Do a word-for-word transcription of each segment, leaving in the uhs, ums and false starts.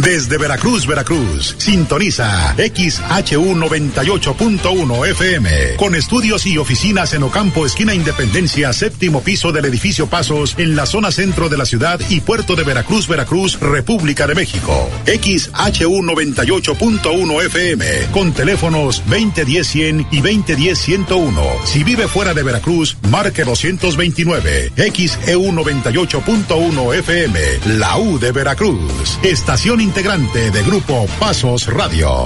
Desde Veracruz, Veracruz, sintoniza X H U noventa y ocho punto uno F M, con estudios y oficinas en Ocampo, esquina Independencia, séptimo piso del edificio Pasos, en la zona centro de la ciudad y puerto de Veracruz, Veracruz, República de México. X H U noventa y ocho punto uno F M, con teléfonos veinte diez cien y veinte diez ciento uno. Si vive fuera de Veracruz, marque doscientos veintinueve. X E U noventa y ocho punto uno F M, la U de Veracruz. Estación integrante de Grupo Pasos Radio.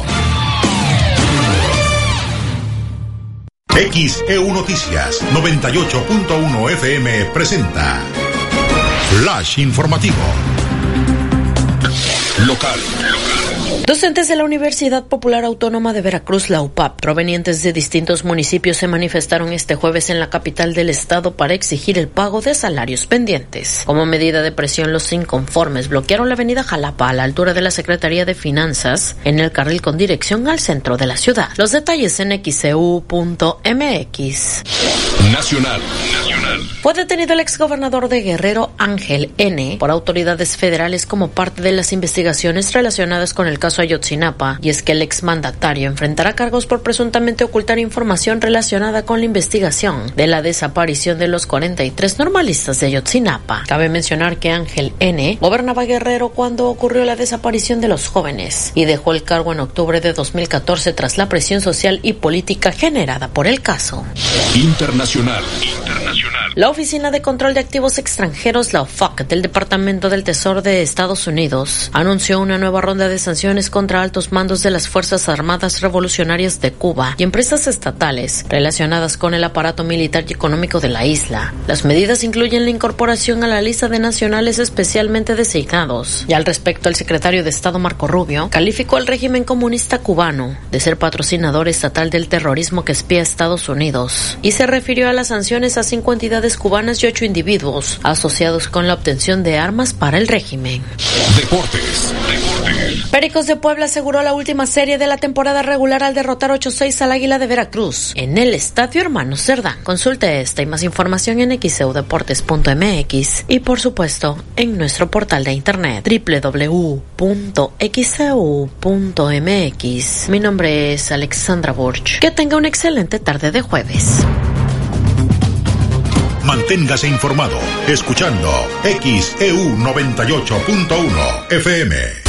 X E U Noticias noventa y ocho punto uno F M presenta Flash Informativo. Local. Docentes de la Universidad Popular Autónoma de Veracruz, la U P A P, provenientes de distintos municipios, se manifestaron este jueves en la capital del estado para exigir el pago de salarios pendientes. Como medida de presión, los inconformes bloquearon la avenida Jalapa a la altura de la Secretaría de Finanzas, en el carril con dirección al centro de la ciudad. Los detalles en X E U punto M X. Nacional. Nacional. Fue detenido el exgobernador de Guerrero, Ángel N., por autoridades federales como parte de las investigaciones relacionadas con el caso Ayotzinapa, y es que el exmandatario enfrentará cargos por presuntamente ocultar información relacionada con la investigación de la desaparición de los cuarenta y tres normalistas de Ayotzinapa. Cabe mencionar que Ángel N. gobernaba Guerrero cuando ocurrió la desaparición de los jóvenes y dejó el cargo en octubre de dos mil catorce tras la presión social y política generada por el caso. Internacional. Internacional. La Oficina de Control de Activos Extranjeros, la O F A C, del Departamento del Tesoro de Estados Unidos, anunció una nueva ronda de sanciones contra altos mandos de las Fuerzas Armadas Revolucionarias de Cuba y empresas estatales relacionadas con el aparato militar y económico de la isla. Las medidas incluyen la incorporación a la lista de nacionales especialmente designados. Y al respecto, el secretario de Estado Marco Rubio calificó al régimen comunista cubano de ser patrocinador estatal del terrorismo que espía a Estados Unidos y se refirió a las sanciones a cinco entidades cubanas y ocho individuos asociados con la obtención de armas para el régimen. Deportes. Deportes. Pericos de Puebla aseguró la última serie de la temporada regular al derrotar ocho seis al Águila de Veracruz en el Estadio Hermanos Cerdán. Consulte esta y más información en x e u deportes punto m x y por supuesto en nuestro portal de internet doble u doble u doble u punto x e u punto m x. Mi nombre es Alexandra Burch. Que tenga una excelente tarde de jueves. Manténgase informado escuchando X E U noventa y ocho punto uno F M.